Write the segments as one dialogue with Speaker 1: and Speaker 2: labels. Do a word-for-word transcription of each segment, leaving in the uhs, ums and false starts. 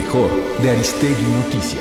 Speaker 1: mejor de Aristegui Noticias.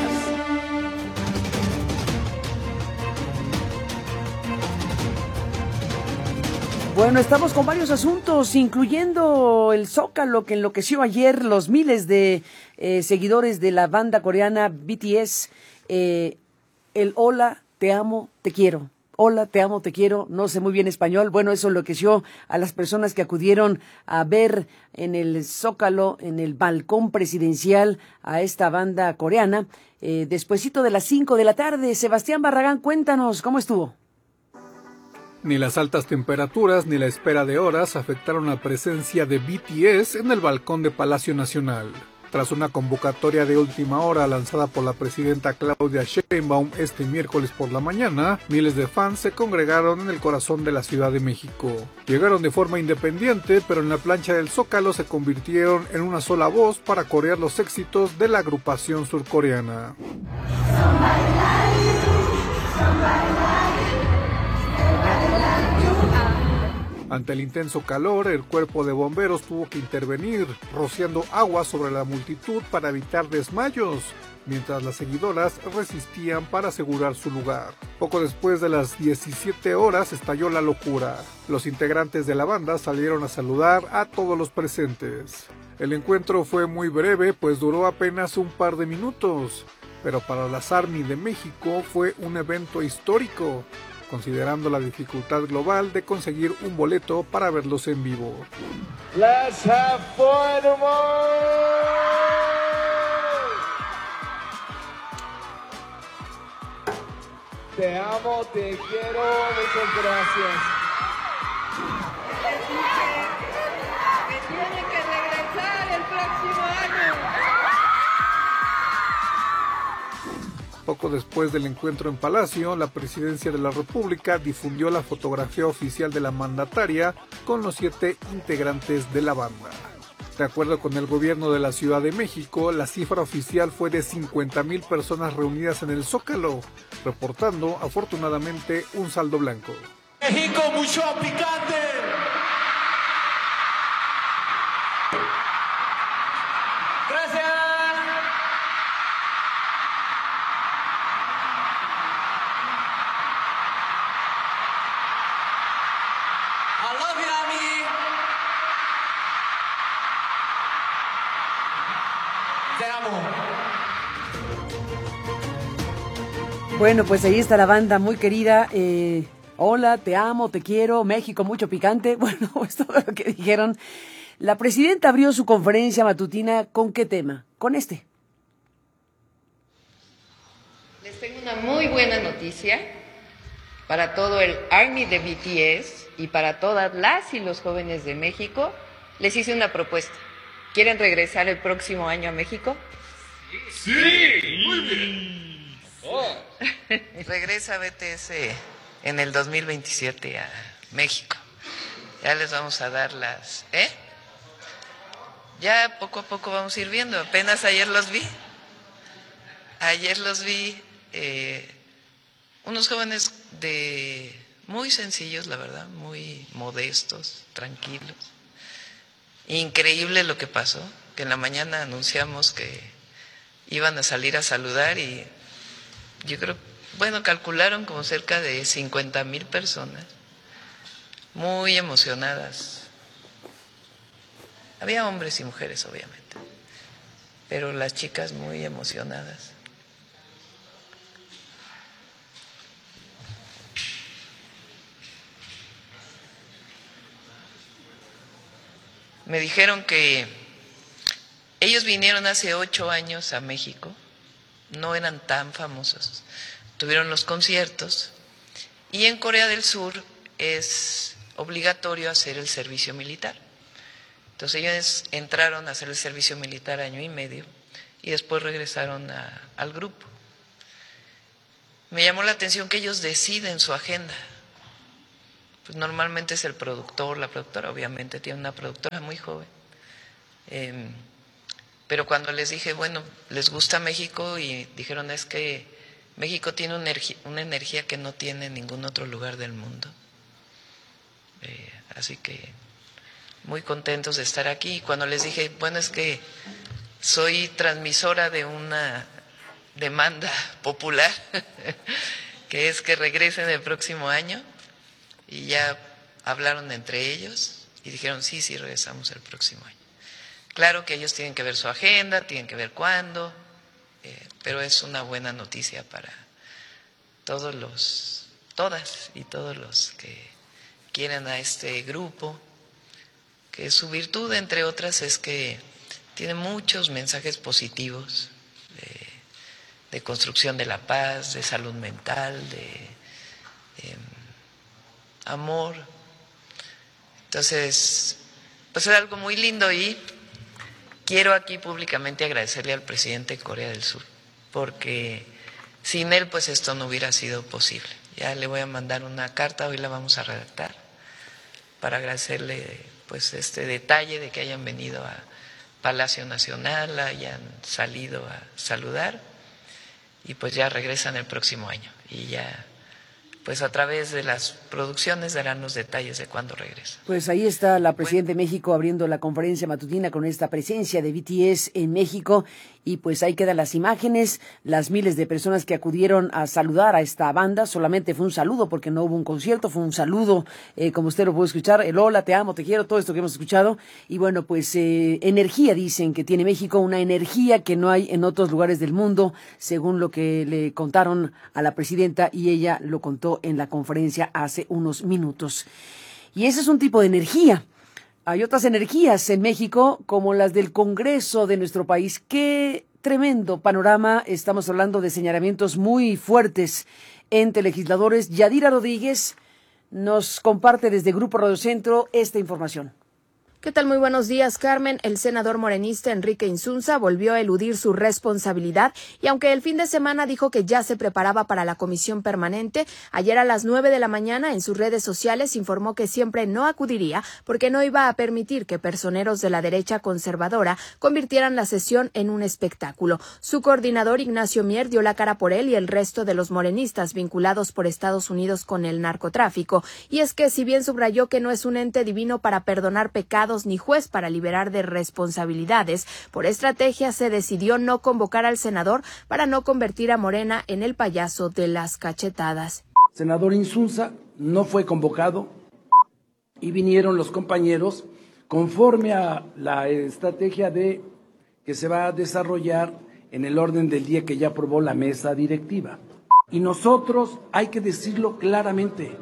Speaker 2: Bueno, estamos con varios asuntos, incluyendo el Zócalo, que enloqueció ayer los miles de eh, seguidores de la banda coreana B T S. Eh, el Hola, te amo, te quiero. Hola, te amo, te quiero. No sé muy bien español. Bueno, eso enloqueció a las personas que acudieron a ver en el Zócalo, en el balcón presidencial, a esta banda coreana. Eh, despuesito de las cinco de la tarde, Sebastián Barragán, cuéntanos, ¿cómo estuvo?
Speaker 3: Ni las altas temperaturas ni la espera de horas afectaron la presencia de B T S en el balcón de Palacio Nacional. Tras una convocatoria de última hora lanzada por la presidenta Claudia Sheinbaum este miércoles por la mañana, miles de fans se congregaron en el corazón de la Ciudad de México. Llegaron de forma independiente, pero en la plancha del Zócalo se convirtieron en una sola voz para corear los éxitos de la agrupación surcoreana. Ante el intenso calor, el cuerpo de bomberos tuvo que intervenir, rociando agua sobre la multitud para evitar desmayos, mientras las seguidoras resistían para asegurar su lugar. Poco después de las diecisiete horas estalló la locura. Los integrantes de la banda salieron a saludar a todos los presentes. El encuentro fue muy breve, pues duró apenas un par de minutos, pero para las ARMY de México fue un evento histórico, considerando la dificultad global de conseguir un boleto para verlos en vivo.
Speaker 4: Let's have fun, Te amo, te quiero, muchas gracias.
Speaker 5: Me tiene que regresar el próximo año.
Speaker 3: Poco después del encuentro en Palacio, la Presidencia de la República difundió la fotografía oficial de la mandataria con los siete integrantes de la banda. De acuerdo con el gobierno de la Ciudad de México, la cifra oficial fue de cincuenta mil personas reunidas en el Zócalo, reportando afortunadamente un saldo blanco.
Speaker 4: México, mucho picante. Gracias. Te amo.
Speaker 2: Bueno, pues ahí está la banda muy querida. Eh, hola, te amo, te quiero, México, mucho picante. Bueno, es todo lo que dijeron. La presidenta abrió su conferencia matutina ¿con qué tema? Con este.
Speaker 5: Les tengo una muy buena noticia para todo el ARMY de B T S y para todas las y los jóvenes de México. Les hice una propuesta. ¿Quieren regresar el próximo año a México?
Speaker 4: Sí, muy bien. Oh.
Speaker 5: Regresa B T S en el dos mil veintisiete a México. Ya les vamos a dar las... ¿Eh? Ya poco a poco vamos a ir viendo. Apenas ayer los vi. Ayer los vi. Eh, unos jóvenes de muy sencillos, la verdad, muy modestos, tranquilos. Increíble lo que pasó, que en la mañana anunciamos que iban a salir a saludar y yo creo, bueno, calcularon como cerca de cincuenta mil personas, muy emocionadas. Había hombres y mujeres, obviamente, pero las chicas muy emocionadas. Me dijeron que ellos vinieron hace ocho años a México, no eran tan famosos, tuvieron los conciertos y en Corea del Sur es obligatorio hacer el servicio militar. Entonces ellos entraron a hacer el servicio militar año y medio y después regresaron a, al grupo. Me llamó la atención que ellos deciden su agenda. Pues normalmente es el productor, la productora, obviamente tiene una productora muy joven. Eh, pero cuando les dije, bueno, les gusta México y dijeron es que México tiene una energía, una energía que no tiene ningún otro lugar del mundo. Eh, así que muy contentos de estar aquí. Y cuando les dije, bueno, es que soy transmisora de una demanda popular, que es que regresen el próximo año, y ya hablaron entre ellos y dijeron sí, sí, regresamos el próximo año. Claro que ellos tienen que ver su agenda, tienen que ver cuándo, eh, pero es una buena noticia para todos los, todas y todos los que quieren a este grupo, que su virtud, entre otras, es que tiene muchos mensajes positivos de, de construcción de la paz, de salud mental, de, de amor. Entonces, pues es algo muy lindo, y quiero aquí públicamente agradecerle al presidente de Corea del Sur, porque sin él pues esto no hubiera sido posible. Ya le voy a mandar una carta, hoy la vamos a redactar, para agradecerle pues este detalle de que hayan venido a Palacio Nacional, hayan salido a saludar, y pues ya regresan el próximo año, y ya pues a través de las producciones darán los detalles de cuándo regresa.
Speaker 2: Pues ahí está la presidenta de México abriendo la conferencia matutina con esta presencia de B T S en México, y pues ahí quedan las imágenes, las miles de personas que acudieron a saludar a esta banda. Solamente fue un saludo porque no hubo un concierto, fue un saludo, eh, como usted lo puede escuchar, el hola, te amo, te quiero, todo esto que hemos escuchado. Y bueno, pues eh, energía, dicen que tiene México, una energía que no hay en otros lugares del mundo, según lo que le contaron a la presidenta, y ella lo contó en la conferencia hace unos minutos. Y ese es un tipo de energía. Hay otras energías en México, como las del Congreso de nuestro país. Qué tremendo panorama. Estamos hablando de señalamientos muy fuertes entre legisladores. Yadira Rodríguez nos comparte desde Grupo Radio Centro esta información.
Speaker 6: ¿Qué tal? Muy buenos días, Carmen. El senador morenista Enrique Insunza volvió a eludir su responsabilidad, y aunque el fin de semana dijo que ya se preparaba para la comisión permanente, ayer a las nueve de la mañana en sus redes sociales informó que siempre no acudiría porque no iba a permitir que personeros de la derecha conservadora convirtieran la sesión en un espectáculo. Su coordinador Ignacio Mier dio la cara por él y el resto de los morenistas vinculados por Estados Unidos con el narcotráfico, y es que si bien subrayó que no es un ente divino para perdonar pecados ni juez para liberar de responsabilidades, por estrategia se decidió no convocar al senador para no convertir a Morena en el payaso de las cachetadas.
Speaker 7: Senador Insunza no fue convocado y vinieron los compañeros conforme a la estrategia de que se va a desarrollar en el orden del día que ya aprobó la mesa directiva. Y nosotros, hay que decirlo claramente,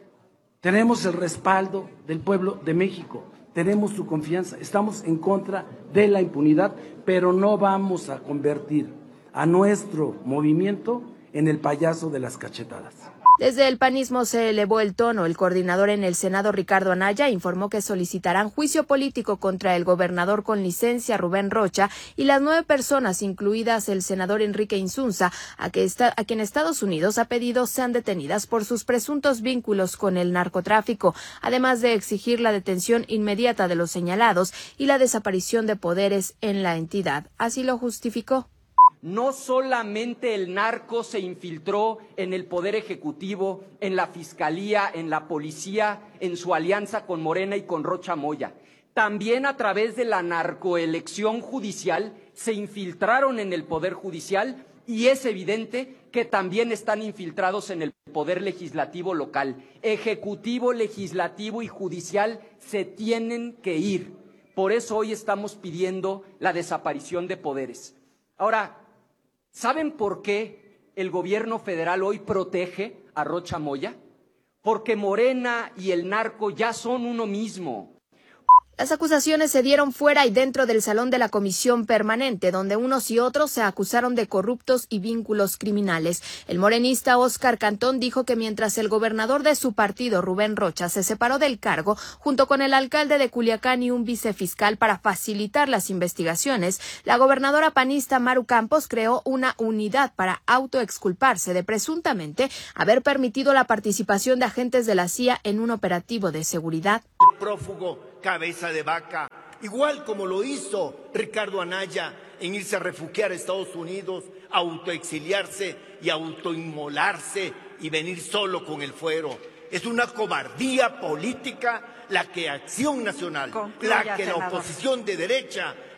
Speaker 7: tenemos el respaldo del pueblo de México. Tenemos su confianza, estamos en contra de la impunidad, pero no vamos a convertir a nuestro movimiento en el payaso de las cachetadas.
Speaker 6: Desde el panismo se elevó el tono. El coordinador en el Senado, Ricardo Anaya, informó que solicitarán juicio político contra el gobernador con licencia, Rubén Rocha, y las nueve personas, incluidas el senador Enrique Insunza, a, que está, a quien Estados Unidos ha pedido sean detenidas por sus presuntos vínculos con el narcotráfico, además de exigir la detención inmediata de los señalados y la desaparición de poderes en la entidad. Así lo justificó.
Speaker 8: No solamente el narco se infiltró en el Poder Ejecutivo, en la Fiscalía, en la Policía, en su alianza con Morena y con Rocha Moya. También a través de la narcoelección judicial se infiltraron en el Poder Judicial, y es evidente que también están infiltrados en el Poder Legislativo local. Ejecutivo, Legislativo y Judicial se tienen que ir. Por eso hoy estamos pidiendo la desaparición de poderes. Ahora, ¿saben por qué el gobierno federal hoy protege a Rocha Moya? Porque Morena y el narco ya son uno mismo.
Speaker 6: Las acusaciones se dieron fuera y dentro del salón de la comisión permanente, donde unos y otros se acusaron de corruptos y vínculos criminales. El morenista Óscar Cantón dijo que mientras el gobernador de su partido, Rubén Rocha, se separó del cargo, junto con el alcalde de Culiacán y un vicefiscal para facilitar las investigaciones, la gobernadora panista Maru Campos creó una unidad para autoexculparse de presuntamente haber permitido la participación de agentes de la C I A en un operativo de seguridad.
Speaker 9: El prófugo cabeza de vaca, igual como lo hizo Ricardo Anaya en irse a refugiar a Estados Unidos, autoexiliarse y autoinmolarse y venir solo con el fuero. Es una cobardía política la que Acción Nacional, Concluya, la que senador. La oposición de derecha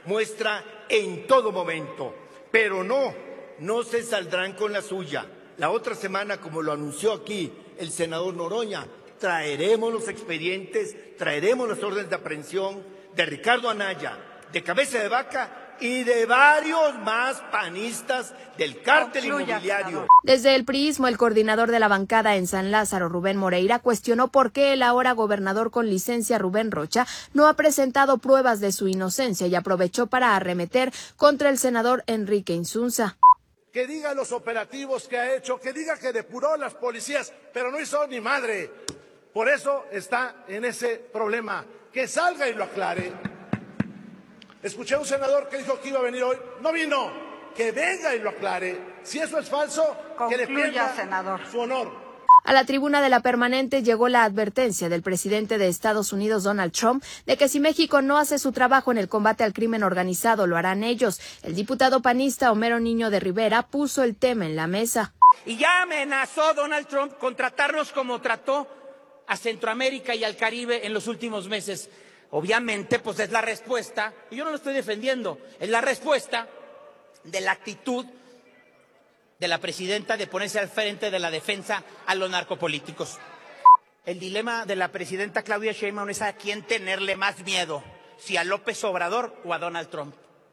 Speaker 9: muestra en todo momento. Pero no, no se saldrán con la suya. La otra semana, como lo anunció aquí el senador Noroña, traeremos los expedientes, traeremos las órdenes de aprehensión de Ricardo Anaya, de Cabeza de Vaca y de varios más panistas del cártel inmobiliario.
Speaker 6: Desde el priismo, el coordinador de la bancada en San Lázaro, Rubén Moreira, cuestionó por qué el ahora gobernador con licencia, Rubén Rocha, no ha presentado pruebas de su inocencia y aprovechó para arremeter contra el senador Enrique Insunza.
Speaker 10: Que diga los operativos que ha hecho, que diga que depuró las policías, pero no hizo ni madre. Por eso está en ese problema. Que salga y lo aclare. Escuché a un senador que dijo que iba a venir hoy. No vino. Que venga y lo aclare. Si eso es falso,
Speaker 11: concluya,
Speaker 10: que le pierda
Speaker 11: senador.
Speaker 10: su honor.
Speaker 6: A la tribuna de la permanente llegó la advertencia del presidente de Estados Unidos, Donald Trump, de que si México no hace su trabajo en el combate al crimen organizado, lo harán ellos. El diputado panista Homero Niño de Rivera puso el tema en la mesa.
Speaker 12: Y ya amenazó Donald Trump con tratarnos como trató a Centroamérica y al Caribe en los últimos meses. Obviamente, pues es la respuesta, y yo no lo estoy defendiendo, es la respuesta de la actitud de la presidenta de ponerse al frente de la defensa a los narcopolíticos. El dilema de la presidenta Claudia Sheinbaum es a quién tenerle más miedo, si a López Obrador o a Donald Trump.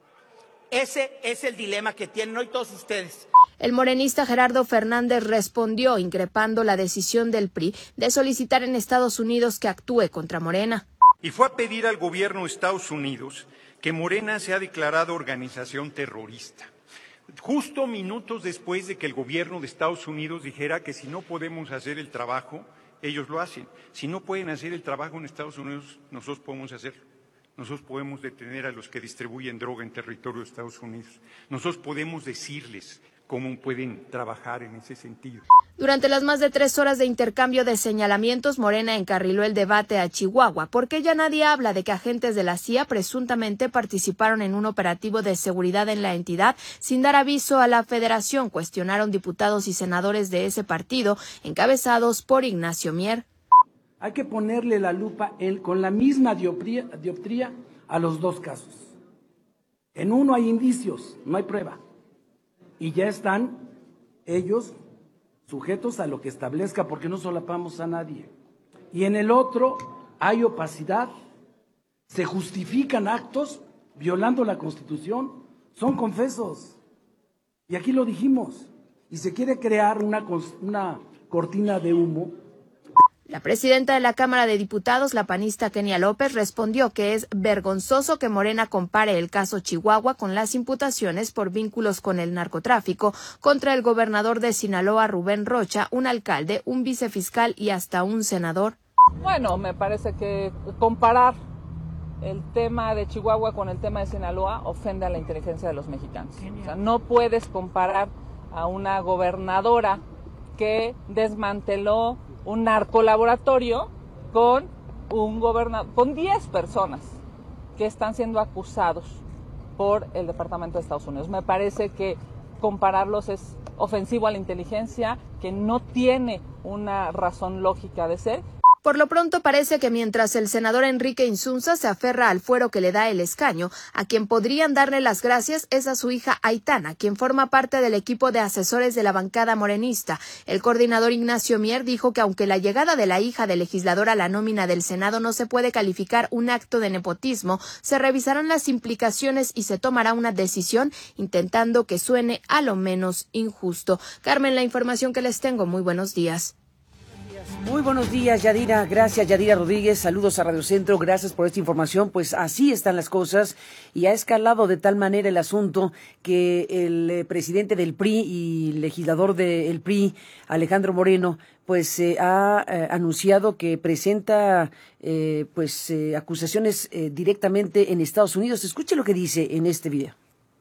Speaker 12: Ese es el dilema que tienen hoy todos ustedes.
Speaker 6: El morenista Gerardo Fernández respondió increpando la decisión del P R I de solicitar en Estados Unidos que actúe contra Morena.
Speaker 13: Y fue a pedir al gobierno de Estados Unidos que Morena sea declarado organización terrorista. Justo minutos después de que el gobierno de Estados Unidos dijera que si no podemos hacer el trabajo, ellos lo hacen. Si no pueden hacer el trabajo en Estados Unidos, nosotros podemos hacerlo. Nosotros podemos detener a los que distribuyen droga en territorio de Estados Unidos. Nosotros podemos decirles cómo pueden trabajar en ese sentido.
Speaker 6: Durante las más de tres horas de intercambio de señalamientos, Morena encarriló el debate a Chihuahua, porque ya nadie habla de que agentes de la C I A presuntamente participaron en un operativo de seguridad en la entidad sin dar aviso a la federación, cuestionaron diputados y senadores de ese partido, encabezados por Ignacio Mier.
Speaker 7: Hay que ponerle la lupa en, con la misma dioptría, dioptría a los dos casos. En uno hay indicios, no hay prueba. Y ya están ellos sujetos a lo que establezca, porque no solapamos a nadie. Y en el otro hay opacidad, se justifican actos violando la Constitución, son confesos. Y aquí lo dijimos. Y se quiere crear una, una cortina de humo.
Speaker 6: La presidenta de la Cámara de Diputados, la panista Kenia López, respondió que es vergonzoso que Morena compare el caso Chihuahua con las imputaciones por vínculos con el narcotráfico contra el gobernador de Sinaloa, Rubén Rocha, un alcalde, un vicefiscal y hasta un senador.
Speaker 14: Bueno, me parece que comparar el tema de Chihuahua con el tema de Sinaloa ofende a la inteligencia de los mexicanos. O sea, no puedes comparar a una gobernadora que desmanteló un narcolaboratorio con un gobernador, con diez personas que están siendo acusados por el Departamento de Estados Unidos. Me parece que compararlos es ofensivo a la inteligencia, que no tiene una razón lógica de ser.
Speaker 6: Por lo pronto parece que mientras el senador Enrique Insunza se aferra al fuero que le da el escaño, a quien podrían darle las gracias es a su hija Aitana, quien forma parte del equipo de asesores de la bancada morenista. El coordinador Ignacio Mier dijo que aunque la llegada de la hija del legislador a la nómina del Senado no se puede calificar un acto de nepotismo, se revisarán las implicaciones y se tomará una decisión intentando que suene a lo menos injusto. Carmen, la información que les tengo. Muy buenos días.
Speaker 2: Muy buenos días, Yadira. Gracias, Yadira Rodríguez. Saludos a Radio Centro. Gracias por esta información. Pues así están las cosas y ha escalado de tal manera el asunto que el eh, presidente del P R I y legislador del P R I, Alejandro Moreno, pues eh, ha eh, anunciado que presenta eh, pues eh, acusaciones eh, directamente en Estados Unidos. Escuche lo que dice en este video.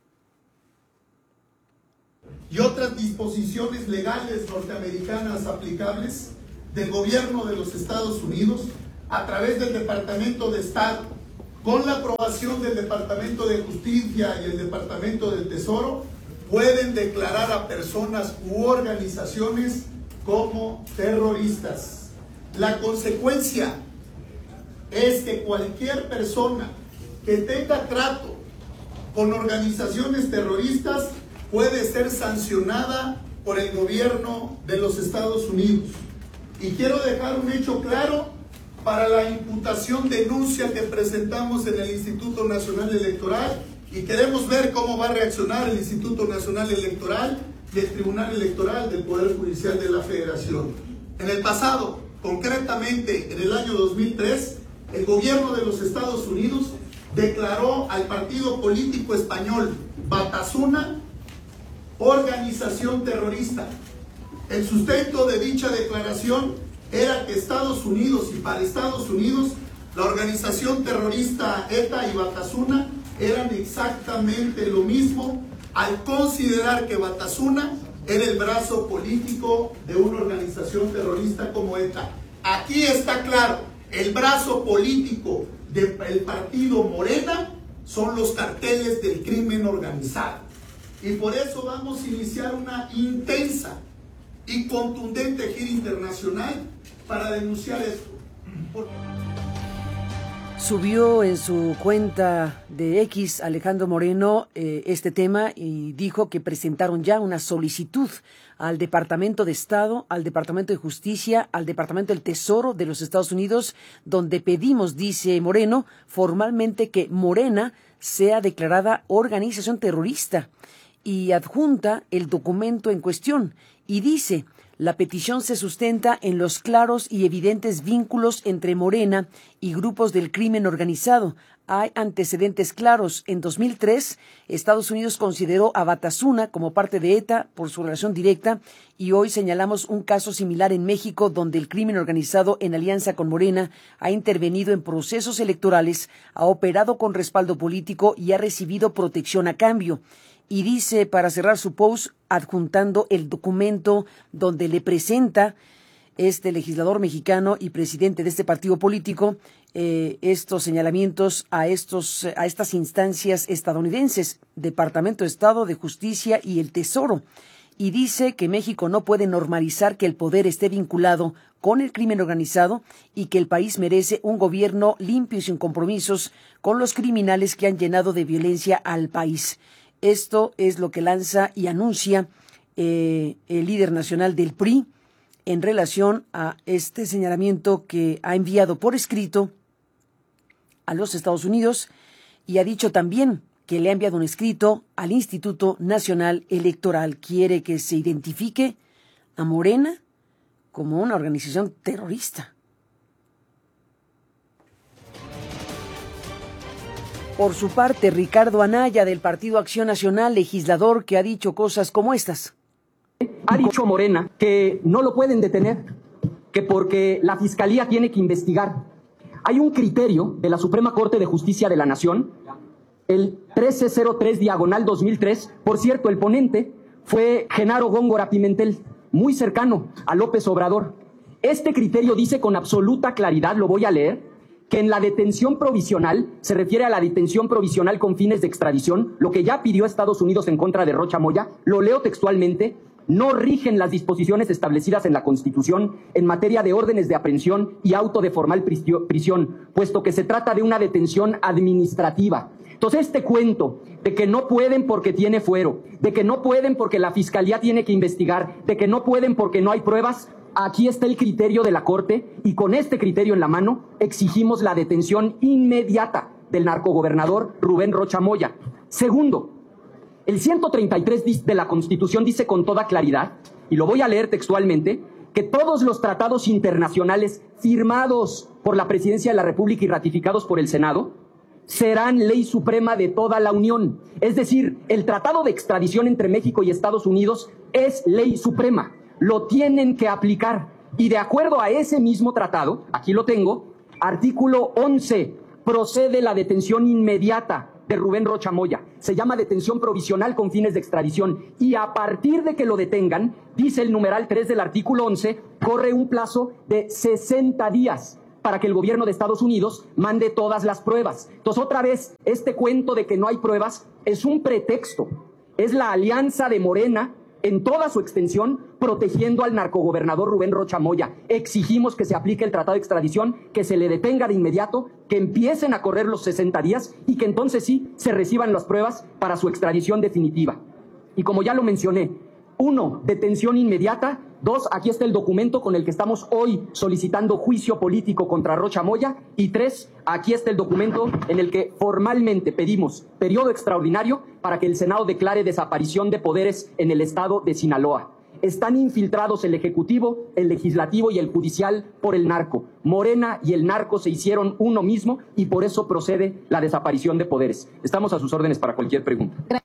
Speaker 15: Y otras disposiciones legales norteamericanas aplicables del gobierno de los Estados Unidos a través del Departamento de Estado, con la aprobación del Departamento de Justicia y el Departamento del Tesoro, pueden declarar a personas u organizaciones como terroristas. La consecuencia es que cualquier persona que tenga trato con organizaciones terroristas puede ser sancionada por el gobierno de los Estados Unidos. Y quiero dejar un hecho claro para la imputación denuncia que presentamos en el Instituto Nacional Electoral, y queremos ver cómo va a reaccionar el Instituto Nacional Electoral y el Tribunal Electoral del Poder Judicial de la Federación. En el pasado, concretamente en el año dos mil tres, el gobierno de los Estados Unidos declaró al partido político español Batasuna organización terrorista. El sustento de dicha declaración era que Estados Unidos, y para Estados Unidos, la organización terrorista ETA y Batasuna eran exactamente lo mismo, al considerar que Batasuna era el brazo político de una organización terrorista como ETA. Aquí está claro, el brazo político del partido Morena son los carteles del crimen organizado. Y por eso vamos a iniciar una intensa y contundente gira internacional para denunciar esto. Por...
Speaker 2: Subió en su cuenta de X Alejandro Moreno eh, este tema y dijo que presentaron ya una solicitud al Departamento de Estado, al Departamento de Justicia, al Departamento del Tesoro de los Estados Unidos, donde pedimos, dice Moreno, formalmente que Morena sea declarada organización terrorista, y adjunta el documento en cuestión y dice: la petición se sustenta en los claros y evidentes vínculos entre Morena y grupos del crimen organizado. Hay antecedentes claros. En dos mil tres, Estados Unidos consideró a Batasuna como parte de ETA por su relación directa, y hoy señalamos un caso similar en México, donde el crimen organizado en alianza con Morena ha intervenido en procesos electorales, ha operado con respaldo político y ha recibido protección a cambio. Y dice, para cerrar su post, adjuntando el documento donde le presenta este legislador mexicano y presidente de este partido político eh, estos señalamientos a estos a estas instancias estadounidenses, Departamento de Estado, de Justicia y el Tesoro. Y dice que México no puede normalizar que el poder esté vinculado con el crimen organizado y que el país merece un gobierno limpio y sin compromisos con los criminales que han llenado de violencia al país. Esto es lo que lanza y anuncia eh, el líder nacional del P R I en relación a este señalamiento que ha enviado por escrito a los Estados Unidos, y ha dicho también que le ha enviado un escrito al Instituto Nacional Electoral. Quiere que se identifique a Morena como una organización terrorista. Por su parte, Ricardo Anaya, del Partido Acción Nacional, legislador, que ha dicho cosas como estas.
Speaker 8: Ha dicho Morena que no lo pueden detener, que porque la Fiscalía tiene que investigar. Hay un criterio de la Suprema Corte de Justicia de la Nación, el trece cero tres diagonal dos mil tres. Por cierto, el ponente fue Genaro Góngora Pimentel, muy cercano a López Obrador. Este criterio dice con absoluta claridad, lo voy a leer, que en la detención provisional, se refiere a la detención provisional con fines de extradición, lo que ya pidió Estados Unidos en contra de Rocha Moya, lo leo textualmente: no rigen las disposiciones establecidas en la Constitución en materia de órdenes de aprehensión y auto de formal prisión, puesto que se trata de una detención administrativa. Entonces, este cuento de que no pueden porque tiene fuero, de que no pueden porque la Fiscalía tiene que investigar, de que no pueden porque no hay pruebas, aquí está el criterio de la Corte, y con este criterio en la mano exigimos la detención inmediata del narcogobernador Rubén Rocha Moya. Segundo, el ciento treinta y tres de la Constitución dice con toda claridad, y lo voy a leer textualmente, que todos los tratados internacionales firmados por la Presidencia de la República y ratificados por el Senado serán ley suprema de toda la Unión. Es decir, el tratado de extradición entre México y Estados Unidos es ley suprema. Lo tienen que aplicar. Y de acuerdo a ese mismo tratado, aquí lo tengo, artículo once, procede la detención inmediata de Rubén Rocha Moya. Se llama detención provisional con fines de extradición. Y a partir de que lo detengan, dice el numeral tres del artículo once, corre un plazo de sesenta días para que el gobierno de Estados Unidos mande todas las pruebas. Entonces, otra vez, este cuento de que no hay pruebas es un pretexto. Es la alianza de Morena en toda su extensión, protegiendo al narcogobernador Rubén Rocha Moya. Exigimos que se aplique el tratado de extradición, que se le detenga de inmediato, que empiecen a correr los sesenta días y que entonces sí se reciban las pruebas para su extradición definitiva. Y como ya lo mencioné, uno, detención inmediata. Dos, aquí está el documento con el que estamos hoy solicitando juicio político contra Rocha Moya. Y tres, aquí está el documento en el que formalmente pedimos periodo extraordinario para que el Senado declare desaparición de poderes en el estado de Sinaloa. Están infiltrados el Ejecutivo, el Legislativo y el Judicial por el narco. Morena y el narco se hicieron uno mismo y por eso procede la desaparición de poderes. Estamos a sus órdenes para cualquier pregunta.